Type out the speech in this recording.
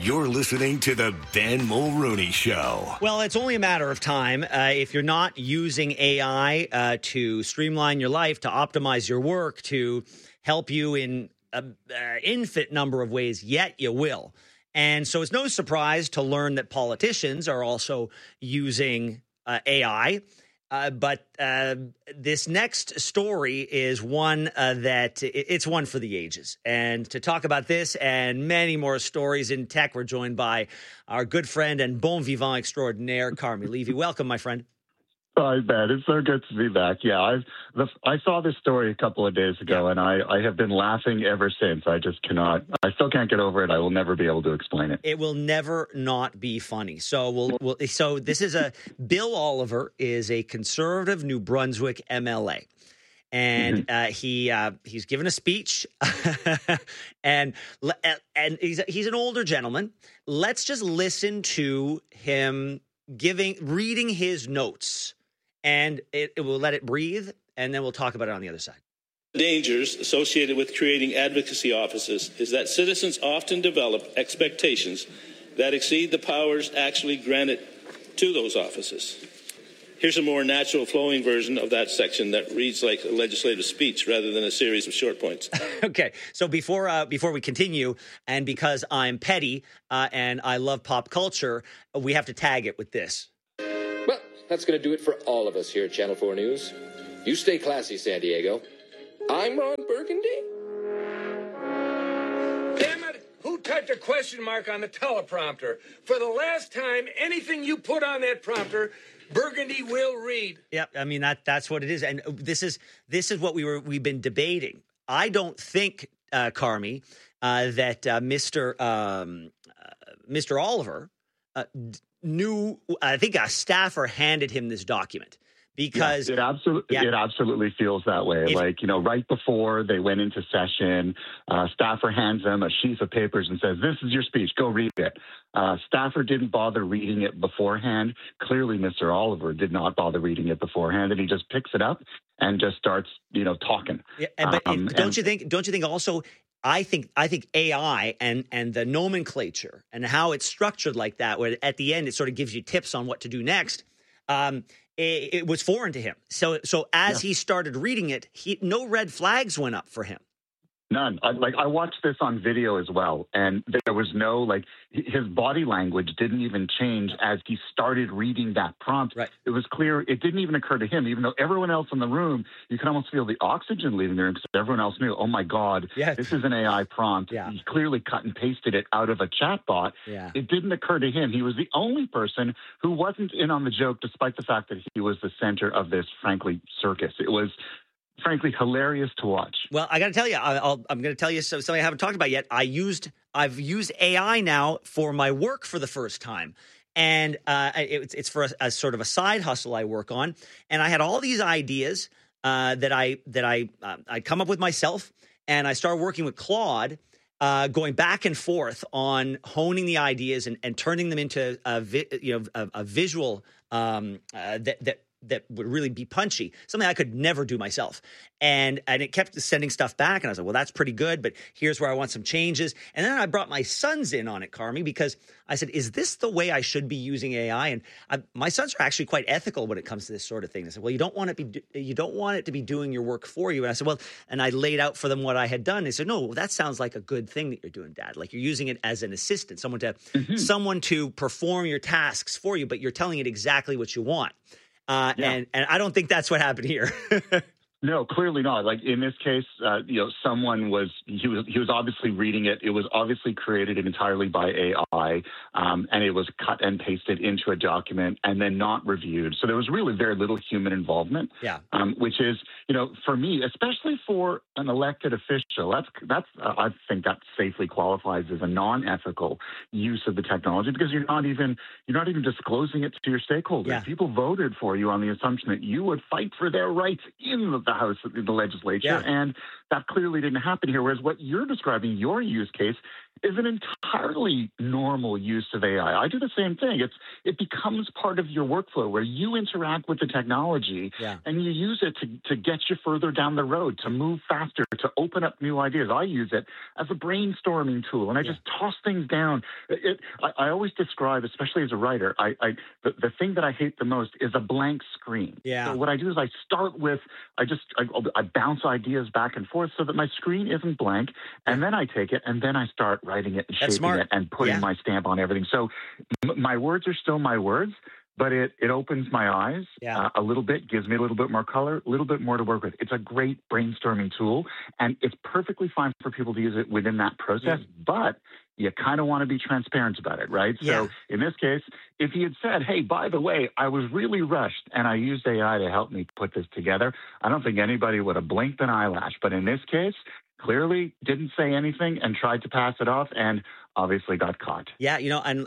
You're listening to the Ben Mulrooney Show. Well, it's only a matter of time. If you're not using AI to streamline your life, to optimize your work, to help you in an infinite number of ways, yet you will. And so it's no surprise to learn that politicians are also using AI. But this next story is one that it's one for the ages. And to talk about this and many more stories in tech, we're joined by our good friend and bon vivant extraordinaire, Carmi Levy. Welcome, my friend. Hi, Ben. It's so good to be back. Yeah, I saw this story a couple of days ago, and I have been laughing ever since. I still can't get over it. I will never be able to explain it. It will never not be funny. So so this is Bill Oliver is a conservative New Brunswick MLA. And he's given a speech, and he's an older gentleman. Let's just listen to him reading his notes. And it will let it breathe, and then we'll talk about it on the other side. Dangers associated with creating advocacy offices is that citizens often develop expectations that exceed the powers actually granted to those offices. Here's a more natural flowing version of that section that reads like a legislative speech rather than a series of short points. Okay, so before we continue, and because I'm petty and I love pop culture, we have to tag it with this. Well, that's going to do it for all of us here at Channel 4 News. You stay classy, San Diego. I'm Ron Burgundy. Damn it! Who typed a question mark on the teleprompter? For the last time, anything you put on that prompter, Burgundy will read. Yeah, I mean that's what it is, and this is what we've been debating. I don't think, Carmi, that Mr. Oliver knew. I think a staffer handed him this document. Because it absolutely feels that way. Right before they went into session, staffer hands them a sheaf of papers and says, "This is your speech. Go read it." Staffer didn't bother reading it beforehand. Clearly, Mr. Oliver did not bother reading it beforehand, and he just picks it up and just starts, talking. Yeah, but don't you think also? I think AI and the nomenclature and how it's structured like that, where at the end it sort of gives you tips on what to do next. It was foreign to him. So as he started reading it, no red flags went up for him. None. I watched this on video as well, and there was no, his body language didn't even change as he started reading that prompt. Right. It was clear. It didn't even occur to him, even though everyone else in the room, you could almost feel the oxygen leaving there because everyone else knew, oh my God, this is an AI prompt. Yeah. He clearly cut and pasted it out of a chatbot. Yeah. It didn't occur to him. He was the only person who wasn't in on the joke, despite the fact that he was the center of this, frankly, circus. It was frankly hilarious to watch. Well, I got to tell you, I'm going to tell you something I haven't talked about yet. I've used AI now for my work for the first time, and it's for a sort of a side hustle I work on. And I had all these ideas that I come up with myself, and I started working with Claude, going back and forth on honing the ideas and turning them into a visual that would really be punchy, something I could never do myself. And it kept sending stuff back, and I was like, well, that's pretty good, but here's where I want some changes. And then I brought my sons in on it, Carmi, because I said, is this the way I should be using AI? And my sons are actually quite ethical when it comes to this sort of thing. They said, well, you don't want it to be doing your work for you. And I said, well, and I laid out for them what I had done. They said, no, well, that sounds like a good thing that you're doing, Dad. Like you're using it as an assistant, someone to perform your tasks for you, but you're telling it exactly what you want. And I don't think that's what happened here. No, clearly not. Like in this case, someone was obviously reading it. It was obviously created entirely by AI, and it was cut and pasted into a document and then not reviewed. So there was really very little human involvement. Yeah. Which is, for me, especially for an elected official, I think that safely qualifies as a non-ethical use of the technology because you're not even disclosing it to your stakeholders. Yeah. People voted for you on the assumption that you would fight for their rights in the House, in the legislature, and that clearly didn't happen here. Whereas what you're describing, your use case, is an entirely normal use of AI. I do the same thing. It becomes part of your workflow where you interact with the technology and you use it to get you further down the road, to move faster, to open up new ideas. I use it as a brainstorming tool, and I just toss things down. I always describe, especially as a writer, the thing that I hate the most is a blank screen. Yeah. So what I do is I start with, I bounce ideas back and forth so that my screen isn't blank, and then I take it and then I start writing it and shaping it and putting my stamp on everything. So my words are still my words, but it opens my eyes a little bit, gives me a little bit more color, a little bit more to work with. It's a great brainstorming tool, and it's perfectly fine for people to use it within that process, but you kind of want to be transparent about it, right? So in this case, if he had said, hey, by the way, I was really rushed and I used AI to help me put this together, I don't think anybody would have blinked an eyelash. But in this case, clearly didn't say anything and tried to pass it off and obviously got caught. Yeah, and